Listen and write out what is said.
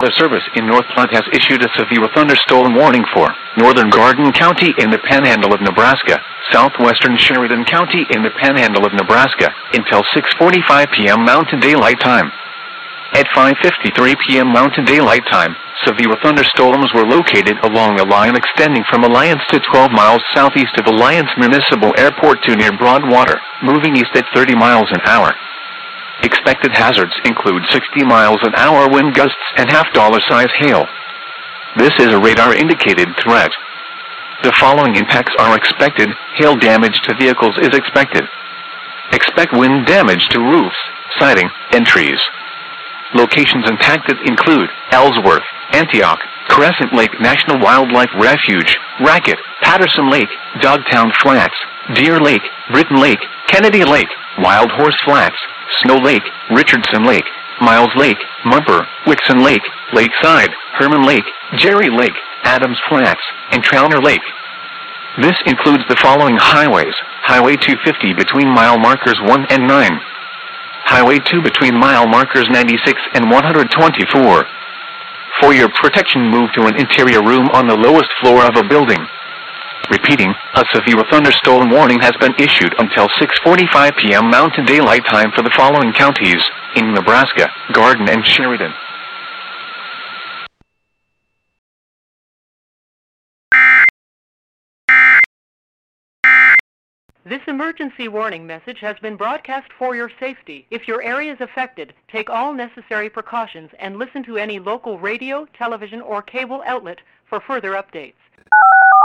The service in North Platte has issued a severe thunderstorm warning for northern Garden County in the Panhandle of Nebraska, southwestern Sheridan County in the Panhandle of Nebraska, until 6:45 p.m. Mountain Daylight Time. At 5:53 p.m. Mountain Daylight Time, severe thunderstorms were located along a line extending from Alliance to 12 miles southeast of Alliance Municipal Airport to near Broadwater, moving east at 30 miles an hour. Expected hazards include 60 miles an hour wind gusts and half-dollar-size hail. This is a radar-indicated threat. The following impacts are expected. Hail damage to vehicles is expected. Expect wind damage to roofs, siding, and trees. Locations impacted include Ellsworth, Antioch, Crescent Lake National Wildlife Refuge, Racket, Patterson Lake, Dogtown Flats, Deer Lake, Britton Lake, Kennedy Lake, Wild Horse Flats, Snow Lake, Richardson Lake, Miles Lake, Mumper, Wixon Lake, Lakeside, Herman Lake, Jerry Lake, Adams Flats, and Trowner Lake. This includes the following highways: Highway 250 between mile markers 1 and 9. Highway 2 between mile markers 96 and 124. For your protection, move to an interior room on the lowest floor of a building. Repeating, a severe thunderstorm warning has been issued until 6:45 p.m. Mountain Daylight Time for the following counties in Nebraska: Garden and Sheridan. This emergency warning message has been broadcast for your safety. If your area is affected, take all necessary precautions and listen to any local radio, television, or cable outlet for further updates.